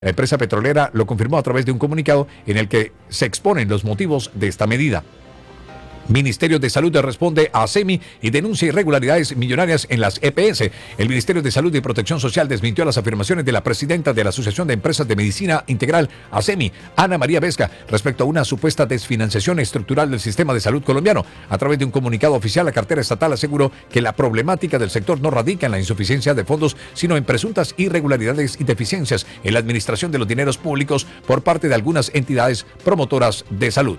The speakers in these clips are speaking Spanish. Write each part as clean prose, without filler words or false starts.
La empresa petrolera lo confirmó a través de un comunicado en el que se exponen los motivos de esta medida. Ministerio de Salud responde a ASEMI y denuncia irregularidades millonarias en las EPS. El Ministerio de Salud y Protección Social desmintió las afirmaciones de la presidenta de la Asociación de Empresas de Medicina Integral, ASEMI, Ana María Vesga, respecto a una supuesta desfinanciación estructural del sistema de salud colombiano. A través de un comunicado oficial, la cartera estatal aseguró que la problemática del sector no radica en la insuficiencia de fondos, sino en presuntas irregularidades y deficiencias en la administración de los dineros públicos por parte de algunas entidades promotoras de salud.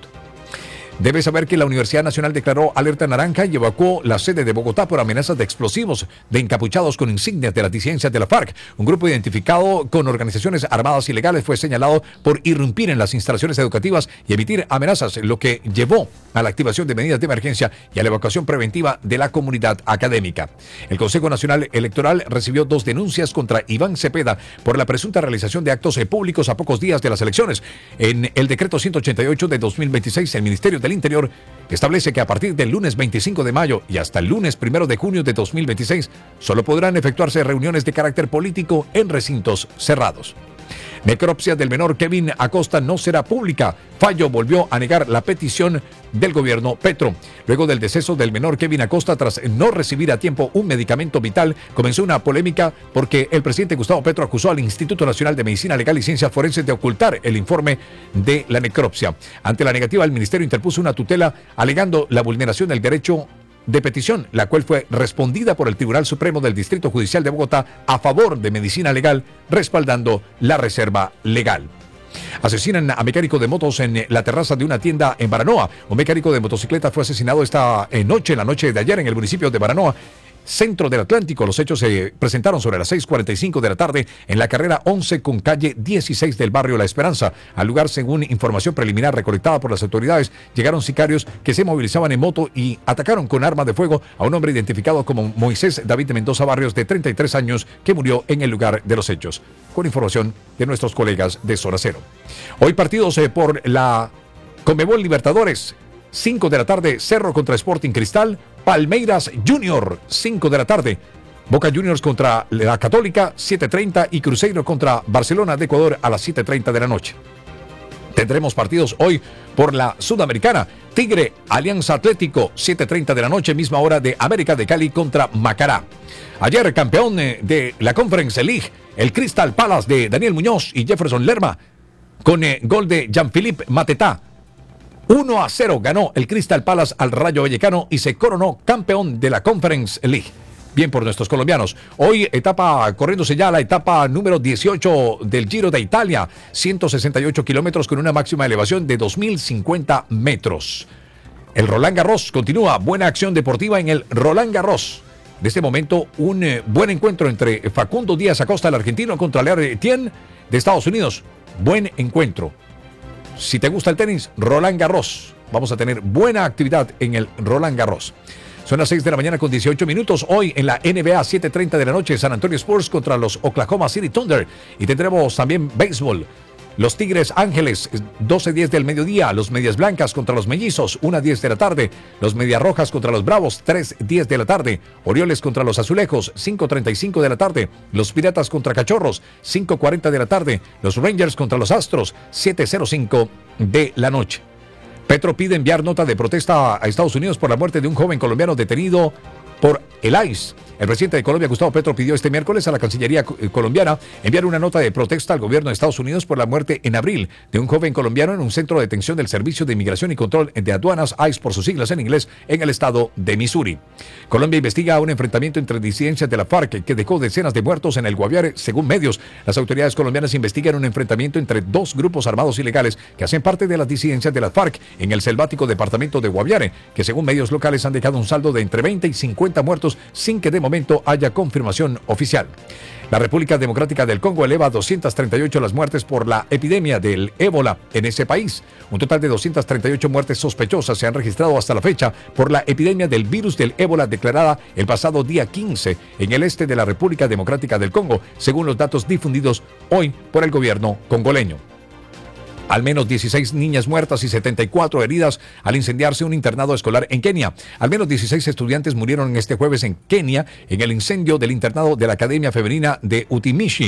Debe saber que la Universidad Nacional declaró alerta naranja y evacuó la sede de Bogotá por amenazas de explosivos de encapuchados con insignias de las disidencias de la FARC. Un grupo identificado con organizaciones armadas ilegales fue señalado por irrumpir en las instalaciones educativas y emitir amenazas, lo que llevó a la activación de medidas de emergencia y a la evacuación preventiva de la comunidad académica. El Consejo Nacional Electoral recibió 2 denuncias contra Iván Cepeda por la presunta realización de actos públicos a pocos días de las elecciones. En el decreto 188 de 2026, el Ministerio del Interior establece que a partir del lunes 25 de mayo y hasta el lunes 1 de junio de 2026 solo podrán efectuarse reuniones de carácter político en recintos cerrados. Necropsia del menor Kevin Acosta no será pública. Fallo volvió a negar la petición del gobierno Petro. Luego del deceso del menor Kevin Acosta tras no recibir a tiempo un medicamento vital, comenzó una polémica porque el presidente Gustavo Petro acusó al Instituto Nacional de Medicina Legal y Ciencias Forenses de ocultar el informe de la necropsia. Ante la negativa, el ministerio interpuso una tutela alegando la vulneración del derecho de petición, la cual fue respondida por el Tribunal Supremo del Distrito Judicial de Bogotá a favor de medicina legal, respaldando la reserva legal. Asesinan a mecánico de motos en la terraza de una tienda en Baranoa. Un mecánico de motocicleta fue asesinado esta noche, la noche de ayer, en el municipio de Baranoa, centro del Atlántico. Los hechos se presentaron sobre las 6:45 de la tarde en la carrera 11 con calle 16 del barrio La Esperanza. Al lugar, según información preliminar recolectada por las autoridades, llegaron sicarios que se movilizaban en moto y atacaron con arma de fuego a un hombre identificado como Moisés David Mendoza Barrios, de 33 años, que murió en el lugar de los hechos. Con información de nuestros colegas de Zona Cero. Hoy partidos por la Conmebol Libertadores. 5 de la tarde, Cerro contra Sporting Cristal, Palmeiras Junior, 5 de la tarde. Boca Juniors contra la Católica, 7:30, y Cruzeiro contra Barcelona de Ecuador a las 7:30 de la noche. Tendremos partidos hoy por la Sudamericana. Tigre, Alianza Atlético, 7:30 de la noche, misma hora de América de Cali contra Macará. Ayer, campeón de la Conference League, el Crystal Palace de Daniel Muñoz y Jefferson Lerma, con gol de Jean-Philippe Mateta. 1-0 ganó el Crystal Palace al Rayo Vallecano y se coronó campeón de la Conference League. Bien por nuestros colombianos. Hoy corriéndose ya la etapa número 18 del Giro de Italia. 168 kilómetros con una máxima elevación de 2.050 metros. El Roland Garros continúa. Buena acción deportiva en el Roland Garros. De este momento, un buen encuentro entre Facundo Díaz Acosta, el argentino, contra Leo Tien de Estados Unidos. Buen encuentro. Si te gusta el tenis, Roland Garros. Vamos a tener buena actividad en el Roland Garros. Son las 6 de la mañana con 18 minutos. Hoy en la NBA, 7:30 de la noche, San Antonio Spurs contra los Oklahoma City Thunder. Y tendremos también béisbol. Los Tigres Ángeles, 12:10 del mediodía. Los Medias Blancas contra los Mellizos, 1:10 de la tarde. Los Medias Rojas contra los Bravos, 3:10 de la tarde. Orioles contra los Azulejos, 5:35 de la tarde. Los Piratas contra Cachorros, 5:40 de la tarde. Los Rangers contra los Astros, 7:05 de la noche. Petro pide enviar nota de protesta a Estados Unidos por la muerte de un joven colombiano detenido por el ICE. El presidente de Colombia, Gustavo Petro, pidió este miércoles a la Cancillería colombiana enviar una nota de protesta al gobierno de Estados Unidos por la muerte en abril de un joven colombiano en un centro de detención del Servicio de Inmigración y Control de Aduanas, ICE por sus siglas en inglés, en el estado de Missouri. Colombia investiga un enfrentamiento entre disidencias de la FARC que dejó decenas de muertos en el Guaviare, según medios. Las autoridades colombianas investigan un enfrentamiento entre 2 grupos armados ilegales que hacen parte de las disidencias de la FARC en el selvático departamento de Guaviare, que según medios locales han dejado un saldo de entre 20 y 50 muertos sin que de momento haya confirmación oficial. La República Democrática del Congo eleva a 238 las muertes por la epidemia del ébola en ese país. Un total de 238 muertes sospechosas se han registrado hasta la fecha por la epidemia del virus del ébola declarada el pasado día 15 en el este de la República Democrática del Congo, según los datos difundidos hoy por el gobierno congoleño. Al menos 16 niñas muertas y 74 heridas al incendiarse un internado escolar en Kenia. Al menos 16 estudiantes murieron este jueves en Kenia en el incendio del internado de la Academia Femenina de Utimishi,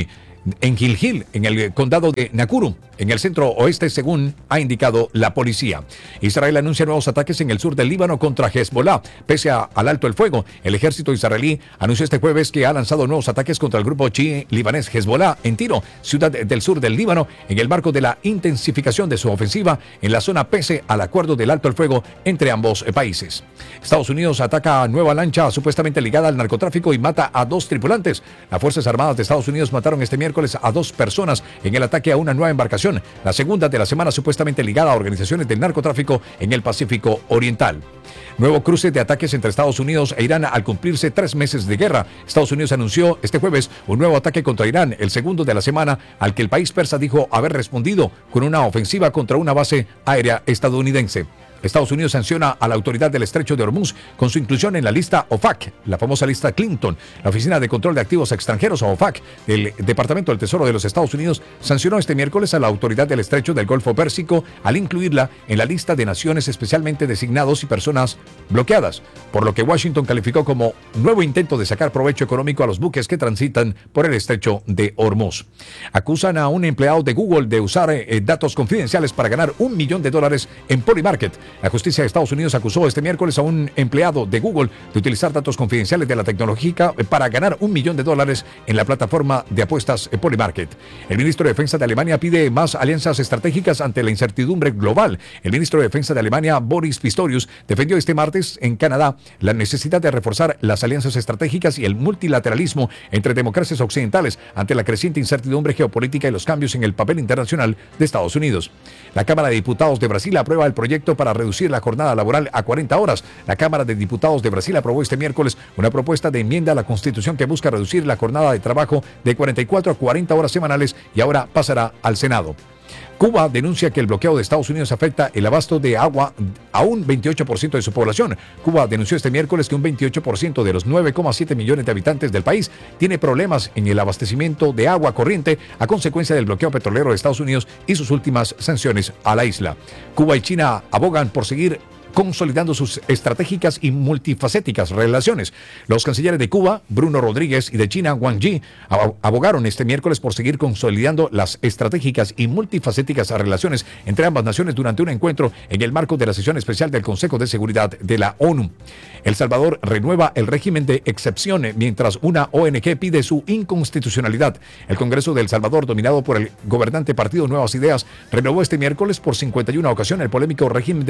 en Gilgil, en el condado de Nakuru, en el centro oeste, según ha indicado la policía. Israel anuncia nuevos ataques en el sur del Líbano contra Hezbollah. Pese al alto el fuego, el ejército israelí anunció este jueves que ha lanzado nuevos ataques contra el grupo chií libanés Hezbollah en Tiro, ciudad del sur del Líbano, en el marco de la intensificación de su ofensiva en la zona pese al acuerdo del alto el fuego entre ambos países. Estados Unidos ataca a nueva lancha supuestamente ligada al narcotráfico y mata a 2 tripulantes. Las Fuerzas Armadas de Estados Unidos mataron este miércoles a 2 personas en el ataque a una nueva embarcación, la segunda de la semana supuestamente ligada a organizaciones del narcotráfico en el Pacífico Oriental. Nuevo cruce de ataques entre Estados Unidos e Irán al cumplirse 3 meses de guerra. Estados Unidos anunció este jueves un nuevo ataque contra Irán, el segundo de la semana, al que el país persa dijo haber respondido con una ofensiva contra una base aérea estadounidense. Estados Unidos sanciona a la autoridad del Estrecho de Hormuz con su inclusión en la lista OFAC, la famosa lista Clinton. La Oficina de Control de Activos Extranjeros, o OFAC, del Departamento del Tesoro de los Estados Unidos, sancionó este miércoles a la autoridad del Estrecho del Golfo Pérsico al incluirla en la lista de naciones especialmente designados y personas bloqueadas, por lo que Washington calificó como nuevo intento de sacar provecho económico a los buques que transitan por el Estrecho de Hormuz. Acusan a un empleado de Google de usar datos confidenciales para ganar $1 millón en Polymarket. La justicia de Estados Unidos acusó este miércoles a un empleado de Google de utilizar datos confidenciales de la tecnológica para ganar $1 millón en la plataforma de apuestas Polymarket. El ministro de Defensa de Alemania pide más alianzas estratégicas ante la incertidumbre global. El ministro de Defensa de Alemania, Boris Pistorius, defendió este martes en Canadá la necesidad de reforzar las alianzas estratégicas y el multilateralismo entre democracias occidentales ante la creciente incertidumbre geopolítica y los cambios en el papel internacional de Estados Unidos. La Cámara de Diputados de Brasil aprueba el proyecto para reducir la jornada laboral a 40 horas. La Cámara de Diputados de Brasil aprobó este miércoles una propuesta de enmienda a la Constitución que busca reducir la jornada de trabajo de 44 a 40 horas semanales y ahora pasará al Senado. Cuba denuncia que el bloqueo de Estados Unidos afecta el abasto de agua a un 28% de su población. Cuba denunció este miércoles que un 28% de los 9,7 millones de habitantes del país tiene problemas en el abastecimiento de agua corriente a consecuencia del bloqueo petrolero de Estados Unidos y sus últimas sanciones a la isla. Cuba y China abogan por seguir consolidando sus estratégicas y multifacéticas relaciones. Los cancilleres de Cuba, Bruno Rodríguez, y de China, Wang Yi, abogaron este miércoles por seguir consolidando las estratégicas y multifacéticas relaciones entre ambas naciones durante un encuentro en el marco de la sesión especial del Consejo de Seguridad de la ONU. El Salvador renueva el régimen de excepción mientras una ONG pide su inconstitucionalidad. El Congreso de El Salvador, dominado por el gobernante partido Nuevas Ideas, renovó este miércoles por 51 ocasiones el polémico régimen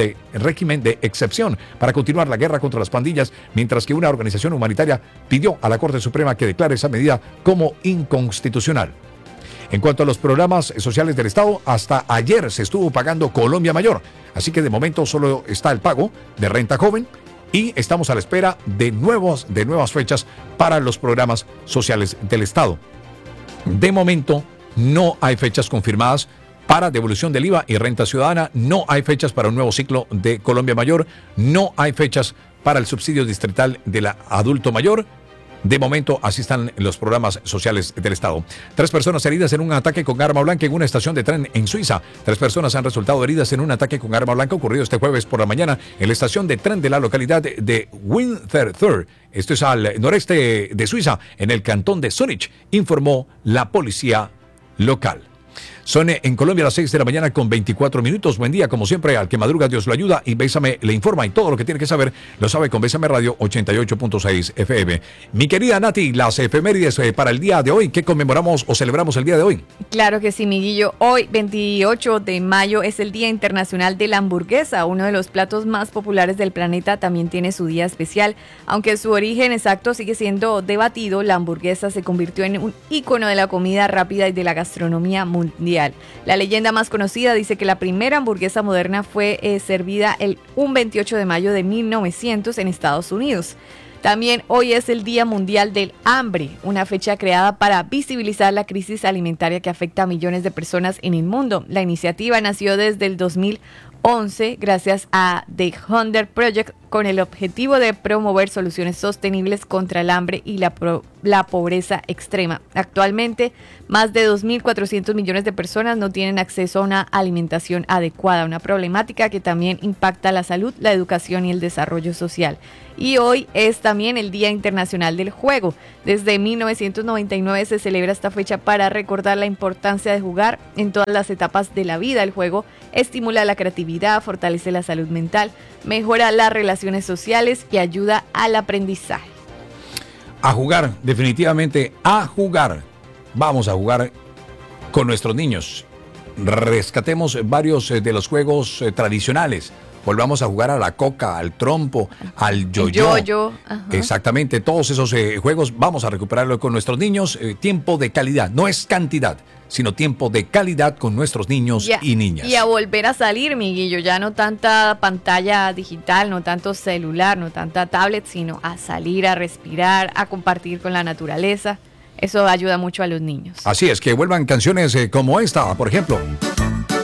de excepción para continuar la guerra contra las pandillas, mientras que una organización humanitaria pidió a la Corte Suprema que declare esa medida como inconstitucional. En cuanto a los programas sociales del Estado, hasta ayer se estuvo pagando Colombia Mayor, así que de momento solo está el pago de renta joven y estamos a la espera de nuevas fechas para los programas sociales del Estado. De momento no hay fechas confirmadas para devolución del IVA y renta ciudadana, no hay fechas para un nuevo ciclo de Colombia Mayor, no hay fechas para el subsidio distrital del adulto mayor. De momento, así están los programas sociales del Estado. 3 personas heridas en un ataque con arma blanca en una estación de tren en Suiza. 3 personas han resultado heridas en un ataque con arma blanca ocurrido este jueves por la mañana en la estación de tren de la localidad de Winterthur. Esto es al noreste de Suiza, en el cantón de Zurich, informó la policía local. Son en Colombia a las 6 de la mañana con 24 minutos. Buen día, como siempre, al que madruga Dios lo ayuda y Bésame le informa, y todo lo que tiene que saber lo sabe con Bésame Radio 88.6 FM. Mi querida Nati, las efemérides para el día de hoy, ¿qué conmemoramos o celebramos el día de hoy? Claro que sí, Miguillo. Hoy, 28 de mayo, es el Día Internacional de la Hamburguesa, uno de los platos más populares del planeta. También tiene su día especial. Aunque su origen exacto sigue siendo debatido, la hamburguesa se convirtió en un ícono de la comida rápida y de la gastronomía mundial. La leyenda más conocida dice que la primera hamburguesa moderna fue servida un 28 de mayo de 1900 en Estados Unidos. También hoy es el Día Mundial del Hambre, una fecha creada para visibilizar la crisis alimentaria que afecta a millones de personas en el mundo. La iniciativa nació desde el 2011 2011 gracias a The Hunger Project con el objetivo de promover soluciones sostenibles contra el hambre y la pobreza extrema. Actualmente, más de 2.400 millones de personas no tienen acceso a una alimentación adecuada, una problemática que también impacta la salud, la educación y el desarrollo social. Y hoy es también el Día Internacional del Juego. Desde 1999 se celebra esta fecha para recordar la importancia de jugar en todas las etapas de la vida. El juego estimula la creatividad, fortalece la salud mental, mejora las relaciones sociales y ayuda al aprendizaje. A jugar, definitivamente a jugar. Vamos a jugar con nuestros niños. Rescatemos varios de los juegos tradicionales. Volvamos a jugar a la coca, al trompo, al yo-yo. Exactamente, todos esos juegos vamos a recuperarlo con nuestros niños. Tiempo de calidad, no es cantidad, sino tiempo de calidad con nuestros niños y niñas. Y a volver a salir, Miguelillo, ya no tanta pantalla digital, no tanto celular, no tanta tablet, sino a salir, a respirar, a compartir con la naturaleza. Eso ayuda mucho a los niños. Así es, que vuelvan canciones como esta, por ejemplo.